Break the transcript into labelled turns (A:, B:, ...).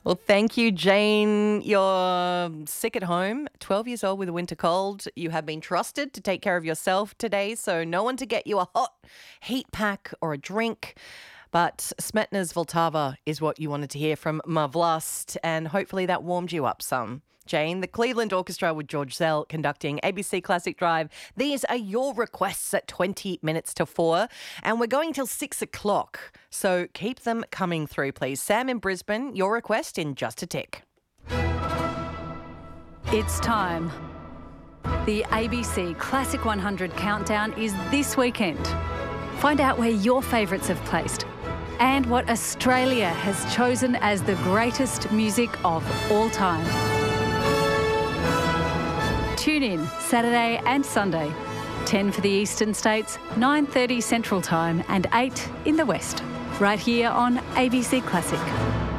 A: Well, thank you, Jane. You're sick at home, 12 years old with a winter cold. You have been trusted to take care of yourself today, so no one to get you a hot heat pack or a drink. But Smetna's Vltava is what you wanted to hear from Mavlast, and hopefully that warmed you up some. Jane, the Cleveland Orchestra with George Zell conducting ABC Classic Drive. These are your requests at 20 minutes to 4, and we're going till 6 o'clock. So keep them coming through, please. Sam in Brisbane, your request in just a tick.
B: It's time. The ABC Classic 100 countdown is this weekend. Find out where your favourites have placed and what Australia has chosen as the greatest music of all time. Tune in Saturday and Sunday, 10 for the eastern states, 9:30 Central Time and 8 in the west, right here on ABC Classic.